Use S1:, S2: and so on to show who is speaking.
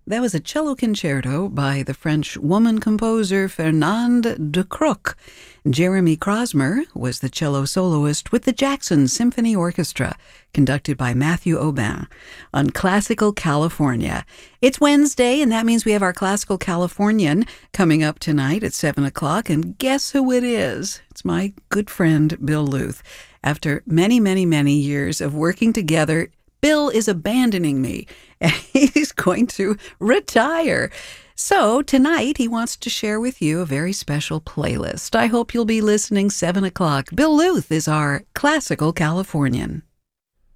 S1: That was a cello concerto by the French woman composer Fernande de Croc. Jeremy Crosmer was the cello soloist with the Jackson Symphony Orchestra, conducted by Matthew Aubin, on Classical California. It's Wednesday, and that means we have our Classical Californian coming up tonight at 7 o'clock, and guess who it is? It's my good friend, Bill Luth. After many, many, many years of working together, Bill is abandoning me, and he's going to retire. So tonight, he wants to share with you a very special playlist. I hope you'll be listening 7 o'clock. Bill Luth is our Classical Californian.